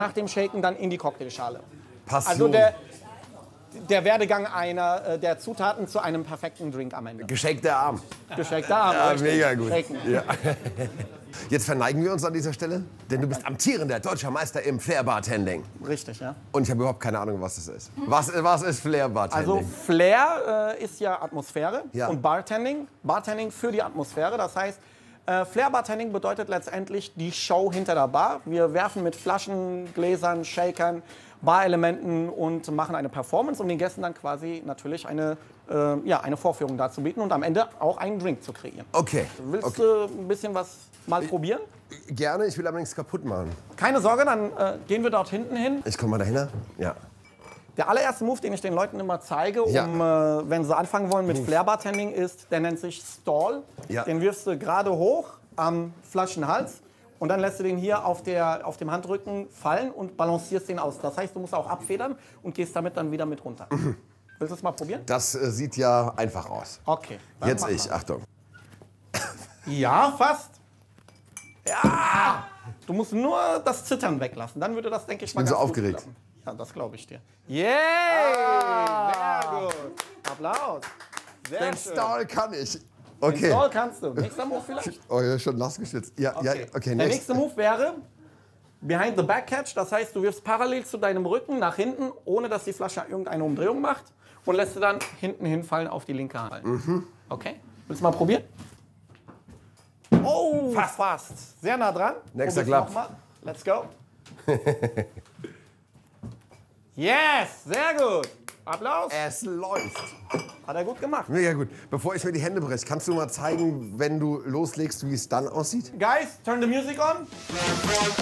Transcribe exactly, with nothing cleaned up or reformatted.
nach dem Shaken dann in die Cocktailschale. Passion. Also der, der Werdegang einer, äh, der Zutaten zu einem perfekten Drink am Ende. Geschenkter Arm. Geschenkter Arm. Ja, richtig. mega gut. Shaken. Ja. Jetzt verneigen wir uns an dieser Stelle, denn du bist amtierender deutscher Meister im Flair-Bartending. Richtig, ja. Und ich habe überhaupt keine Ahnung, was das ist. Was, was ist Flair-Bartending? Also Flair äh, ist ja Atmosphäre Ja. und Bartending, Bartending für die Atmosphäre. Das heißt, äh, Flair-Bartending bedeutet letztendlich die Show hinter der Bar. Wir werfen mit Flaschen, Gläsern, Shakern, Barelementen und machen eine Performance, um den Gästen dann quasi natürlich eine, äh, ja, eine Vorführung darzubieten und am Ende auch einen Drink zu kreieren. Okay. Willst okay. du ein bisschen was mal probieren? Gerne, ich will aber nichts kaputt machen. Keine Sorge, dann äh, gehen wir dort hinten hin. Ich komme mal dahinter. Ja. Der allererste Move, den ich den Leuten immer zeige, Ja. um, äh, wenn sie anfangen wollen mit Flair-Bartending, ist, der nennt sich Stall. Ja. Den wirfst du gerade hoch am Flaschenhals und dann lässt du den hier auf, der, auf dem Handrücken fallen und balancierst den aus. Das heißt, du musst auch abfedern und gehst damit dann wieder mit runter. Mhm. Willst du es mal probieren? Das äh, sieht ja einfach aus. Okay. dann Jetzt mach ich, mal. Achtung. Ja, fast. Ja! Du musst nur das Zittern weglassen. Dann würde das, denke ich, mal bin so ganz gut aufgeregt. klappen. Ja, das glaube ich dir. Yay! Sehr gut. Applaus. Sehr Den schön. Stall kann ich. Den Okay. Stall kannst du. Nächster Move vielleicht? Oh, ja, schon nass geschwitzt. Ja, ja, okay, Der next. nächste Move wäre Behind the Back Catch. Das heißt, du wirfst parallel zu deinem Rücken nach hinten, ohne dass die Flasche irgendeine Umdrehung macht. Und lässt sie dann hinten hinfallen auf die linke Hand. Mhm. Okay? Willst du mal probieren? Oh, fast. fast. Sehr nah dran. Nächster Probier's Klapp. noch mal. Let's go. Yes, sehr gut. Applaus. Es läuft. Hat er gut gemacht. Mega gut. Bevor ich mir die Hände breche, kannst du mal zeigen, wenn du loslegst, wie es dann aussieht? Guys, turn the music on.